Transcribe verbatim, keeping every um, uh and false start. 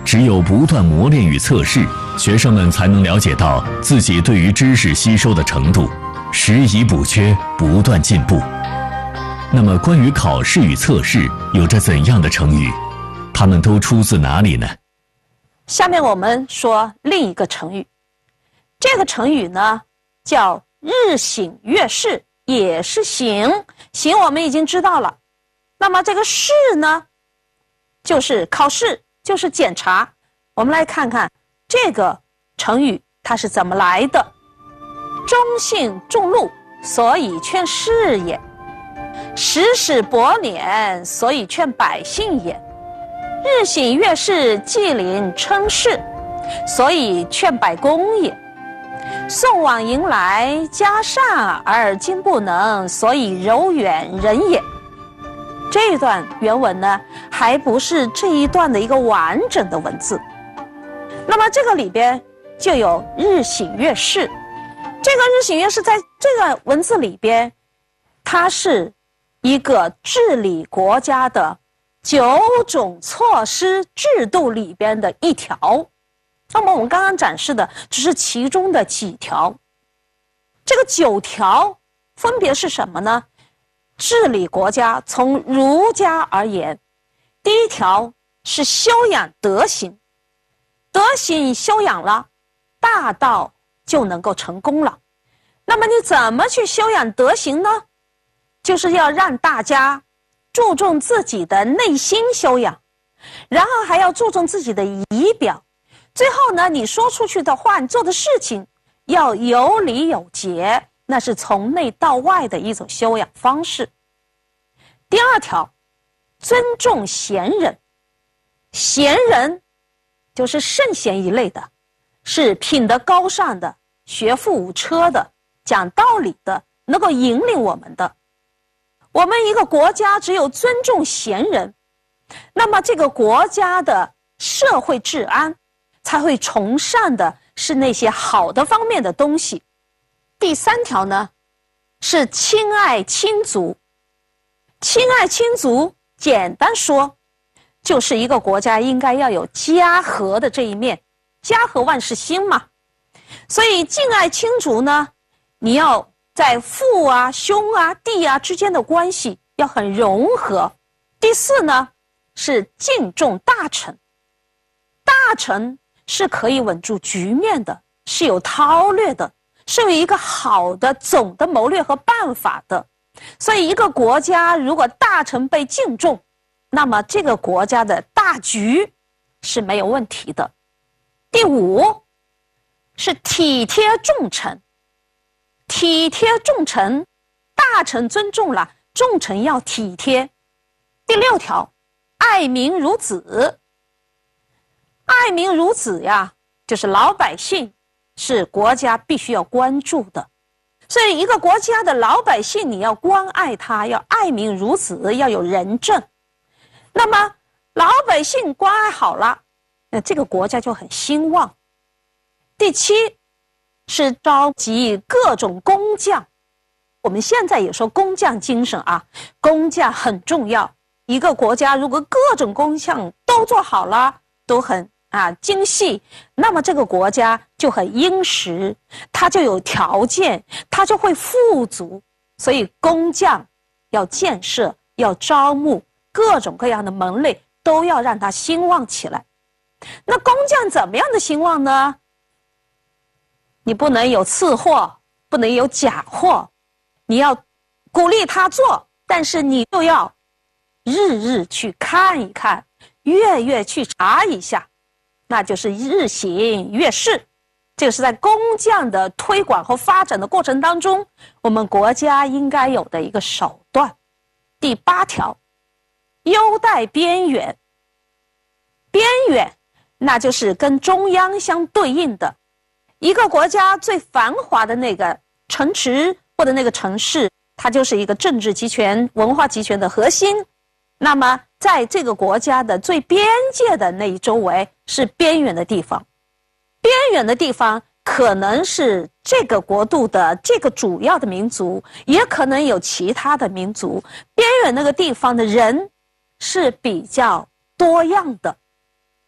只有不断磨练与测试，学生们才能了解到自己对于知识吸收的程度，拾遗补缺，不断进步。那么关于考试与测试有着怎样的成语？它们都出自哪里呢？ 下面我们说另一个成语，这个成语呢叫日省月试，也是省，省我们已经知道了。那么这个试呢，就是考试，就是检查。我们来看看这个成语它是怎么来的。忠信重禄，所以劝士也；时使薄敛，所以劝百姓也。日省月试，纪灵称士，所以劝百公也。送往迎来，加善而今不能，所以柔远人也。这一段原文呢，还不是这一段的一个完整的文字。那么这个里边就有日省月试，这个日省月试在这个文字里边，它是一个治理国家的九种措施制度里边的一条。那么我们刚刚展示的只是其中的几条，这个九条分别是什么呢？治理国家从儒家而言，第一条是修养德行，德行修养了，大道就能够成功了。那么你怎么去修养德行呢？就是要让大家注重自己的内心修养，然后还要注重自己的仪表，最后呢，你说出去的话，你做的事情要有礼有节，那是从内到外的一种修养方式。第二条，尊重贤人。贤人就是圣贤一类的，是品德高尚的，学富五车的，讲道理的，能够引领我们的。我们一个国家只有尊重贤人，那么这个国家的社会治安才会崇尚的是那些好的方面的东西。第三条呢，是亲爱亲族。亲爱亲族，简单说，就是一个国家应该要有家和的这一面，家和万事兴嘛。所以敬爱亲族呢，你要在父啊、兄啊、弟啊之间的关系要很融合。第四呢，是敬重大臣。大臣是可以稳住局面的，是有韬略的，是有一个好的总的谋略和办法的。所以一个国家如果大臣被敬重，那么这个国家的大局是没有问题的。第五是体贴重臣。体贴重臣，大臣尊重了，重臣要体贴。第六条，爱民如子。爱民如子呀，就是老百姓是国家必须要关注的。所以一个国家的老百姓，你要关爱他，要爱民如子，要有仁政。那么老百姓关爱好了，那这个国家就很兴旺。第七是召集各种工匠。我们现在也说工匠精神啊，工匠很重要。一个国家如果各种工匠都做好了，都很啊精细，那么这个国家就很殷实，它就有条件，它就会富足。所以工匠要建设，要招募各种各样的门类，都要让它兴旺起来。那工匠怎么样的兴旺呢？你不能有次货，不能有假货，你要鼓励他做，但是你又要日日去看一看，月月去查一下，那就是日省月试。这个是在工匠的推广和发展的过程当中，我们国家应该有的一个手段。第八条，优待边远。边远那就是跟中央相对应的。一个国家最繁华的那个城池或者那个城市，它就是一个政治集权、文化集权的核心。那么在这个国家的最边界的那一周围是边远的地方。边远的地方可能是这个国度的这个主要的民族，也可能有其他的民族。边远那个地方的人是比较多样的。